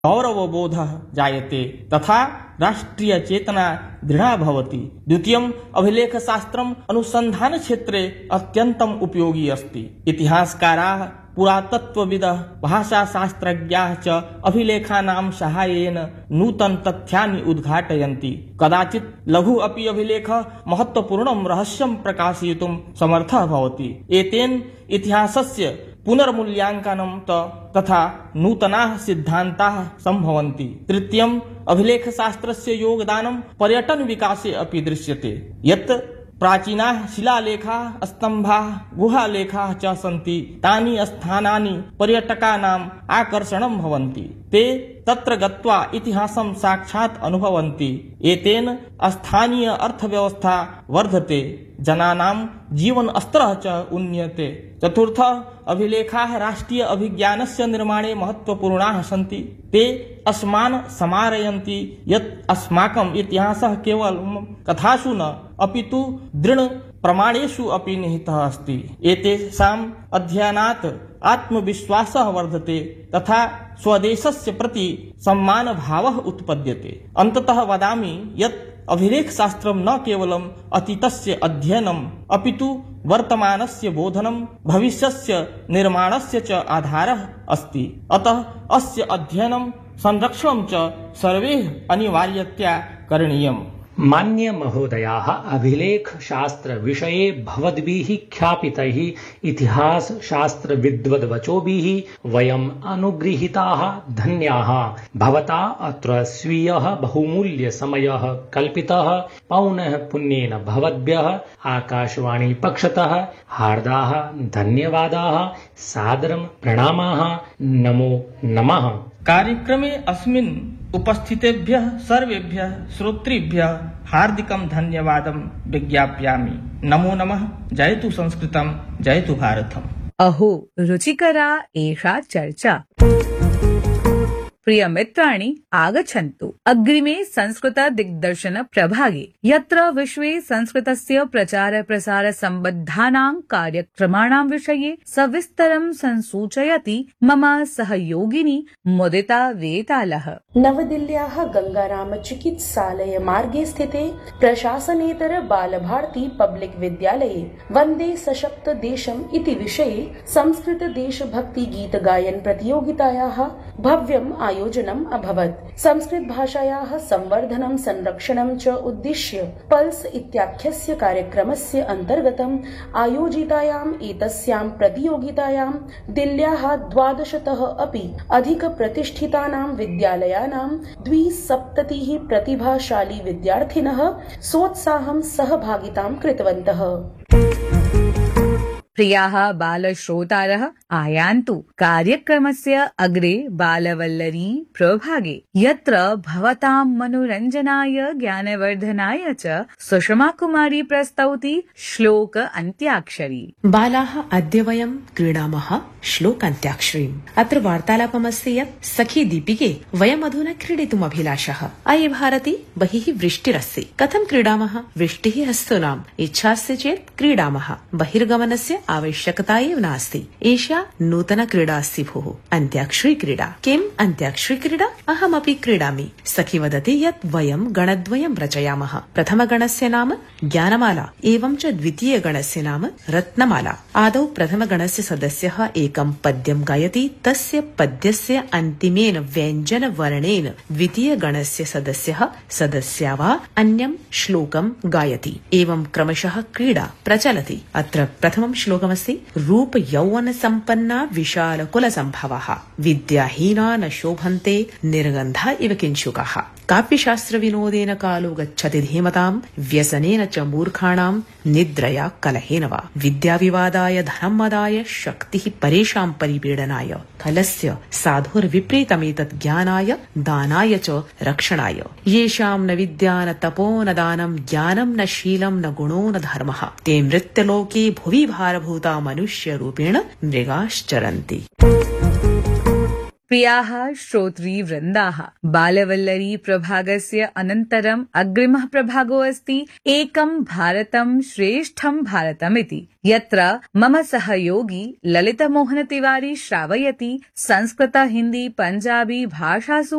गौरवबोधः जायते तथा राष्ट्रीय चेतना दृढ़ा भवति। द्वितीयम् अभिलेखशास्त्रम् अनुसन्धानक्षेत्रे अत्यन्तम् उपयोगी अस्ति। इतिहासकाराः पुरातत्त्वविदः भाषाशास्त्रज्ञाः च अभिलेखानां साहाय्येन नूतनतथ्यानि उद्घाटयन्ति। कदाचित् लघु अपि अभिलेखः महत्त्वपूर्णं रहस्यं प्रकाशयितुं समर्थः भवति। एतेन इतिहासस्य पुनर्मूल्याङ्कनं तथा नूतनाः सिद्धान्ताः सम्भवन्ति। तृतीयम् अभिलेखशास्त्रस्य योगदानं पर्यटन विकासे अपि दृश्यते। यत् प्राचीनाः शिलालेखाः, स्तम्भाः, गुहालेखाः च सन्ति, तानि स्थानानि पर्यटकानाम् आकर्षणं भवन्ति। ते तत्र गत्वा इतिहासं साक्षात् अनुभवन्ति। एतेन स्थानीय अर्थव्यवस्था वर्धते, जनानां जीवनस्तरः च उन्नयते। चतुर्थः अभिलेखाः राष्ट्रीय अभिज्ञानस्य निर्माणे महत्त्वपूर्णाः सन्ति। ते अस्मान् स्मारयन्ति यत् अस्माकम् इतिहासः केवलं कथासु न अपितु दृढ प्रमाणेषु अपि निहितः अस्ति। एतेषाम् अध्ययनात् आत्मविश्वासः वर्धते तथा स्वदेशस्य प्रति सम्मानभावः उत्पद्यते। अन्ततः वदामि यत् अभिलेखशास्त्रं न केवलम् अतीतस्य अध्ययनम् अपितु वर्तमानस्य बोधनं, भविष्यस्य निर्माणस्य च आधारः अस्ति। अतः अस्य अध्ययनं संरक्षणं च सर्वैः अनिवार्यतया करणीयम्। मान्य महोदयाः, अभिलेख शास्त्र विषये भवद्भिः ख्यापितैः इतिहास शास्त्र विद्वद्वचोभिः वयम् अनुगृहीताः धन्याः। भवता अत्र स्वीयः बहुमूल्य समयः कल्पितः। पौनः पुण्येन भवद्भ्यः आकाशवाणी पक्षतः हार्दाः धन्यवादाः, सादरं प्रणामाः, नमो नमः। कार्यक्रमे अस्मिन् उपस्थितेभ्यः सर्वेभ्यः श्रोतृभ्यः हार्दिकं धन्यवादं विज्ञापयामि। नमो नमः। जयतु संस्कृतं, जयतु भारतम्। अहो रुचिकरा एषा चर्चा। प्रिय मित्राणि, आगच्छन्तु अग्रिमे संस्कृत दिग्दर्शन प्रभागे, यत्र विश्वे संस्कृतस्य प्रचार प्रसार सम्बद्धानां कार्यक्रमाणां विषये सविस्तरं संसूचयति मम सहयोगिनी मुदिता वेतालः। नवदिल्ल्याः गंगाराम चिकित्सालय मार्गे स्थिते प्रशासनेतर बालभारती पब्लिक विद्यालये वन्दे सशक्त देशम् इति विषये संस्कृत देशभक्ति गीत गायन प्रतियोगितायाः भव्यम् आयोजनम् अभवत्। संस्कृत भाषायाः संवर्धनं संरक्षणं च उद्दिश्य पल्स इत्याख्यस्य कार्यक्रमस्य अन्तर्गतम् आयोजितायाम् एतस्यां प्रतियोगितायां दिल्ल्याः 12तः अपि अधिक प्रतिष्ठितानां विद्यालयानां 270 प्रतिभाशाली विद्यार्थिनः सोत्साहं सहभागितां कृतवन्तः। प्रियाः बालश्रोतारः, आयान्तु कार्यक्रमस्य अग्रे बालवल्लरी प्रभागे, यत्र भवतां मनोरञ्जनाय ज्ञानवर्धनाय च सुषमा कुमारी प्रस्तौति श्लोक अन्त्याक्षरी। बालाः, अद्य वयं क्रीडामः श्लोकान्त्याक्षरीम्। अत्र वार्तालापमस्ति यत् सखी दीपिके वयम् अधुना क्रीडितुम् अभिलाषः। अये भारती, बहिः वृष्टिरस्ति, कथं क्रीडामः? वृष्टिः अस्तु नाम, इच्छास्ति चेत् क्रीडामः। बहिर्गमनस्य आवश्यकता एव नास्ति। एषा नूतना क्रीडा अस्ति भोः, अन्त्याक्षरी क्रीडा। किम् अन्त्याक्षरी क्रीडा? अहमपि क्रीडामि। सखी वदति यत् वयं गणद्वयं रचयामः। प्रथमगणस्य नाम ज्ञानमाला, एवं च द्वितीयगणस्य नाम रत्नमाला। आदौ प्रथमगणस्य सदस्यः एकं पद्यं गायति, तस्य पद्यस्य अन्तिमेन व्यञ्जनवर्णेन द्वितीयगणस्य सदस्या वा अन्यं श्लोकं गायति। एवं क्रमशः क्रीडा प्रचलति। अत्र प्रथमं श्लोकमस्ति, रूप यौवन सम्पन्ना विशाल कुल सम्भवः, विद्याहीना न शोभन्ते निर्गन्धा इव किंशुकाः। काव्यशास्त्र विनोदेन कालो गच्छति धीमतां, व्यसनेन च मूर्खाणां निद्रया कलहेन वा। विद्याविवादाय धनमदाय शक्तिः परेषां परिपीडनाय, फलस्य साधुर्विपरीतमेतत् ज्ञानाय दानाय च रक्षणाय। येषां न विद्या न तपो न दानं, ज्ञानं न शीलं न गुणो न धर्मः, ते मृत्युलोके भुवि भारभूता मनुष्य रूपेण मृगाश्चरन्ति। प्रियाः श्रोतृवृन्दाः, बालवल्लरी प्रभागस्य अनन्तरम् अग्रिमः प्रभागो अस्ति एकं भारतं श्रेष्ठं भारतमिति, यत्र मम सहयोगी ललितमोहन तिवारी श्रावयति संस्कृत, हिन्दी, पञ्जाबी भाषासु